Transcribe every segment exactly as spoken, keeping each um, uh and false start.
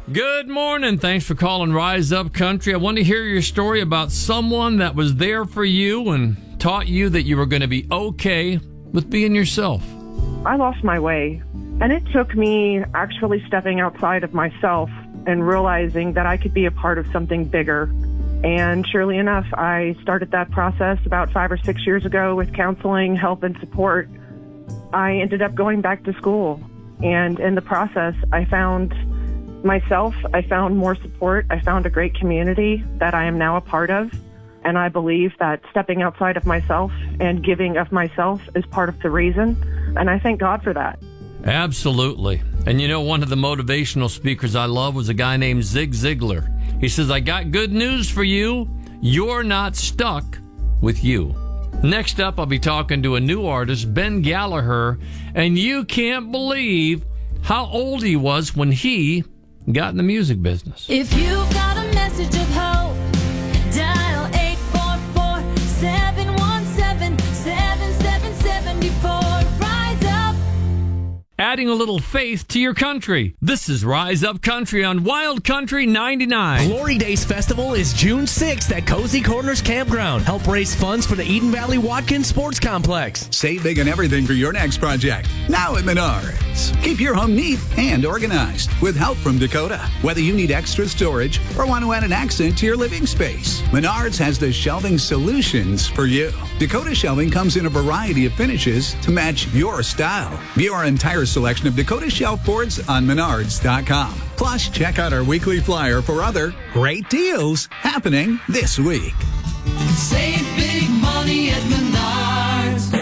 Good morning. Thanks for calling Rise Up Country. I want to hear your story about someone that was there for you and taught you that you were going to be okay with being yourself. I lost my way, and it took me actually stepping outside of myself and realizing that I could be a part of something bigger. And surely enough, I started that process about five or six years ago with counseling, help, and support. I ended up going back to school, and in the process, I found myself, I found more support, I found a great community that I am now a part of, and I believe that stepping outside of myself and giving of myself is part of the reason, and I thank God for that. Absolutely. And you know, one of the motivational speakers I love was a guy named Zig Ziglar. He says, I got good news for you. You're not stuck with you. Next up, I'll be talking to a new artist, Ben Gallagher, and you can't believe how old he was when he got in the music business. If you've got a message of hope, dial eight four four, seven one seven, seven seven seven four. Rise up. Adding a little faith to your country. This is Rise Up Country on Wild Country ninety-nine. Glory Days Festival is June sixth at Cozy Corners Campground. Help raise funds for the Eden Valley Watkins Sports Complex. Save big on everything for your next project. Now at Menards. Keep your home neat and organized with help from Dakota. Whether you need extra storage or want to add an accent to your living space, Menards has the shelving solutions for you. Dakota shelving comes in a variety of finishes to match your style. View our entire selection of Dakota shelf boards on menards dot com. Plus, check out our weekly flyer for other great deals happening this week. Save big money at Menards.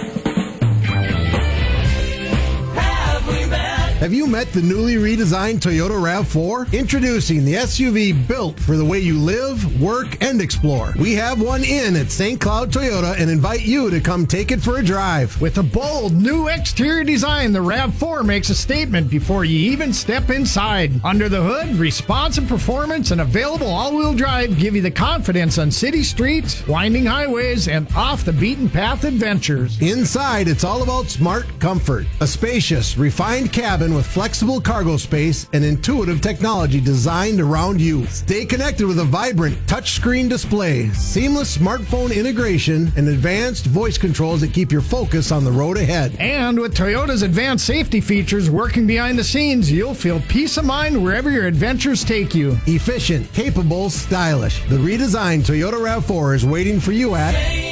Have you met the newly redesigned Toyota RAV four? Introducing the S U V built for the way you live, work, and explore. We have one in at Saint Cloud Toyota and invite you to come take it for a drive. With a bold new exterior design, the RAV four makes a statement before you even step inside. Under the hood, responsive performance and available all-wheel drive give you the confidence on city streets, winding highways, and off-the-beaten-path adventures. Inside, it's all about smart comfort. A spacious, refined cabin with flexible cargo space and intuitive technology designed around you. Stay connected with a vibrant touchscreen display, seamless smartphone integration, and advanced voice controls that keep your focus on the road ahead. And with Toyota's advanced safety features working behind the scenes, you'll feel peace of mind wherever your adventures take you. Efficient, capable, stylish. The redesigned Toyota RAV four is waiting for you at